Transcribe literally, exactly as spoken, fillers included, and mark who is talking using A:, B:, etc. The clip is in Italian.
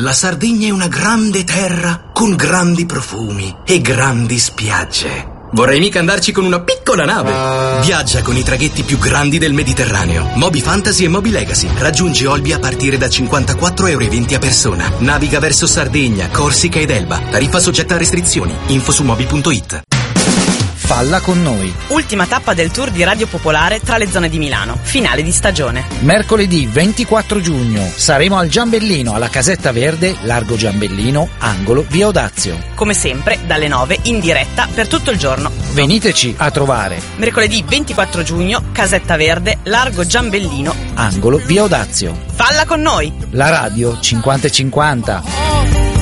A: La Sardegna è una grande terra con grandi profumi e grandi spiagge. Vorrei mica andarci con una piccola nave. Viaggia con i traghetti più grandi del Mediterraneo. Moby Fantasy e Moby Legacy. Raggiungi Olbia a partire da cinquantaquattro euro e venti a persona. Naviga verso Sardegna, Corsica ed Elba. Tariffa soggetta a restrizioni. Info su moby punto it.
B: Falla con noi.
C: Ultima tappa del tour di Radio Popolare tra le zone di Milano. Finale di stagione.
B: Mercoledì ventiquattro giugno saremo al Giambellino, alla Casetta Verde, largo Giambellino, angolo via Odazio.
C: Come sempre, dalle nove in diretta per tutto il giorno.
B: Veniteci a trovare.
C: Mercoledì ventiquattro giugno, Casetta Verde, largo Giambellino,
B: angolo via Odazio.
C: Falla con noi!
B: La radio cinquanta e cinquanta.